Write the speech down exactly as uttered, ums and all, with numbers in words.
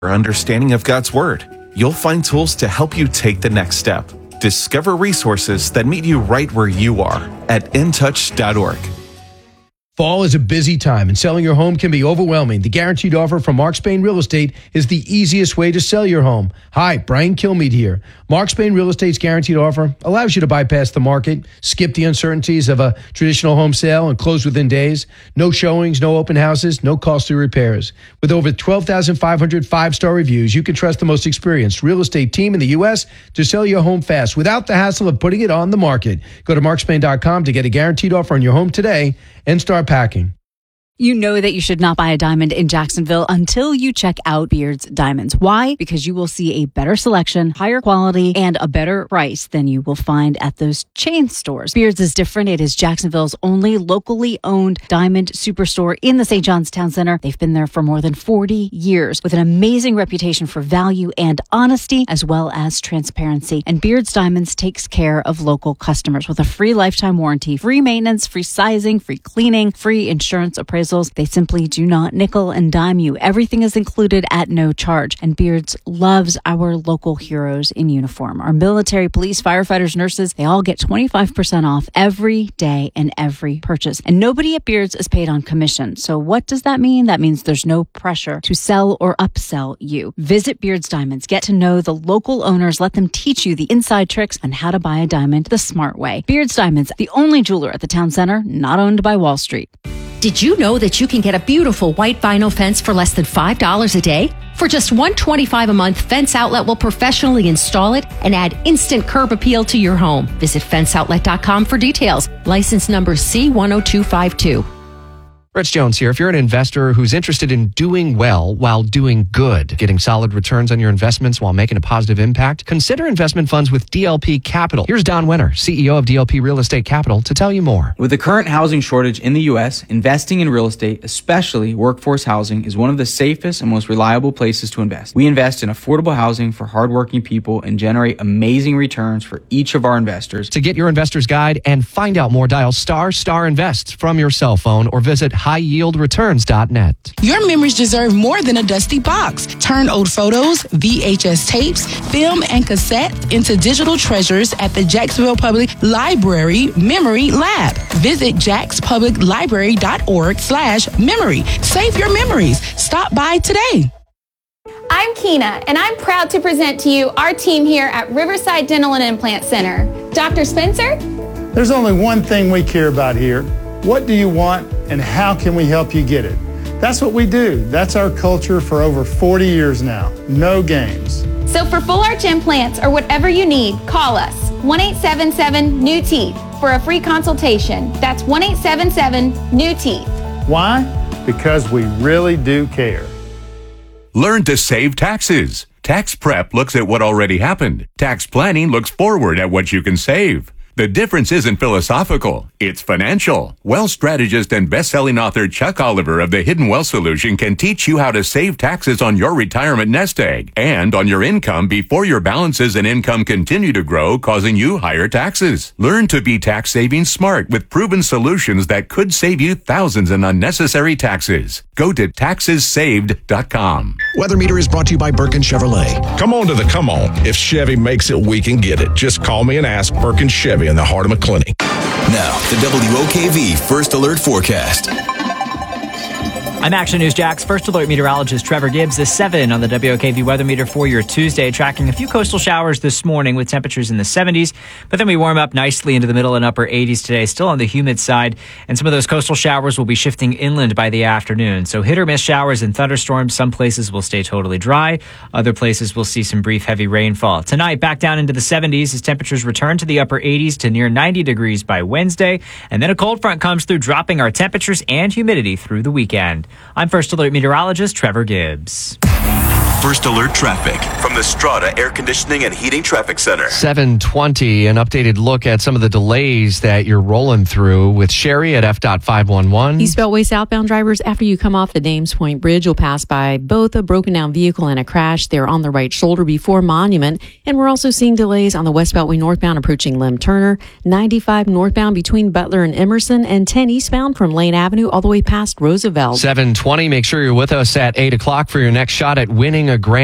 understanding of God's Word, you'll find tools to help you take the next step. Discover resources that meet you right where you are at in touch dot org. Fall is a busy time, and selling your home can be overwhelming. The Guaranteed Offer from Mark Spain Real Estate is the easiest way to sell your home. Hi, Brian Kilmeade here. Mark Spain Real Estate's Guaranteed Offer allows you to bypass the market, skip the uncertainties of a traditional home sale, and close within days. No showings, no open houses, no costly repairs. With over twelve thousand five hundred five-star reviews, you can trust the most experienced real estate team in the U S to sell your home fast without the hassle of putting it on the market. Go to mark spain dot com to get a guaranteed offer on your home today and start packing. You know that you should not buy a diamond in Jacksonville until you check out Beard's Diamonds. Why? Because you will see a better selection, higher quality, and a better price than you will find at those chain stores. Beard's is different. It is Jacksonville's only locally owned diamond superstore in the Saint John's Town Center. They've been there for more than forty years with an amazing reputation for value and honesty as well as transparency. And Beard's Diamonds takes care of local customers with a free lifetime warranty, free maintenance, free sizing, free cleaning, free insurance appraisal. They simply do not nickel and dime you. Everything is included at no charge. And Beards loves our local heroes in uniform. Our military, police, firefighters, nurses, they all get twenty-five percent off every day and every purchase. And nobody at Beards is paid on commission. So what does that mean? That means there's no pressure to sell or upsell you. Visit Beards Diamonds. Get to know the local owners. Let them teach you the inside tricks on how to buy a diamond the smart way. Beards Diamonds, the only jeweler at the town center, not owned by Wall Street. Did you know that you can get a beautiful white vinyl fence for less than five dollars a day? For just one hundred twenty-five dollars a month, Fence Outlet will professionally install it and add instant curb appeal to your home. Visit fence outlet dot com for details. License number C one oh two five two. Rich Jones here. If you're an investor who's interested in doing well while doing good, getting solid returns on your investments while making a positive impact, consider investment funds with D L P Capital. Here's Don Wenner, C E O of D L P Real Estate Capital, to tell you more. With the current housing shortage in the U S, investing in real estate, especially workforce housing, is one of the safest and most reliable places to invest. We invest in affordable housing for hardworking people and generate amazing returns for each of our investors. To get your investor's guide and find out more, dial star star invest from your cell phone or visit high yield returns dot net. Your memories deserve more than a dusty box. Turn old photos, V H S tapes, film, and cassette into digital treasures at the Jacksonville Public Library Memory Lab. Visit jacks public library dot org slash memory. Save your memories. Stop by today. I'm Keena, and I'm proud to present to you our team here at Riverside Dental and Implant Center. Doctor Spencer? There's only one thing we care about here. What do you want, and how can we help you get it? That's what we do. That's our culture for over forty years now. No games. So for full arch implants or whatever you need, call us one eight seven seven new teeth for a free consultation. That's one eight seven seven new teeth. Why? Because we really do care. Learn to save taxes. Tax prep looks at what already happened. Tax planning looks forward at what you can save. The difference isn't philosophical, it's financial. Wealth strategist and best-selling author Chuck Oliver of the Hidden Wealth Solution can teach you how to save taxes on your retirement nest egg and on your income before your balances and income continue to grow, causing you higher taxes. Learn to be tax-saving smart with proven solutions that could save you thousands in unnecessary taxes. Go to taxes saved dot com. Weather Meter is brought to you by Birkin Chevrolet. Come on to the come on. If Chevy makes it, we can get it. Just call me and ask. Birkin Chevy in the heart of McClenny. Now, the W O K V First Alert Forecast. I'm Action News Jack's First Alert meteorologist Trevor Gibbs. The seven on the W O K V weather meter for your Tuesday, tracking a few coastal showers this morning with temperatures in the seventies. But then we warm up nicely into the middle and upper eighties today, still on the humid side. And some of those coastal showers will be shifting inland by the afternoon. So hit or miss showers and thunderstorms. Some places will stay totally dry. Other places will see some brief heavy rainfall. Tonight, back down into the seventies as temperatures return to the upper eighties to near ninety degrees by Wednesday. And then a cold front comes through, dropping our temperatures and humidity through the weekend. I'm First Alert meteorologist Trevor Gibbs. First Alert traffic from the Strata Air Conditioning and Heating Traffic Center. seven twenty, an updated look at some of the delays that you're rolling through with Sherry at F dot five one one. East Beltway southbound drivers, after you come off the Dames Point Bridge, you'll pass by both a broken down vehicle and a crash. They're on the right shoulder before Monument. And we're also seeing delays on the West Beltway northbound approaching Lem Turner, ninety-five northbound between Butler and Emerson, and ten eastbound from Lane Avenue all the way past Roosevelt. seven twenty, make sure you're with us at eight o'clock for your next shot at winning a grand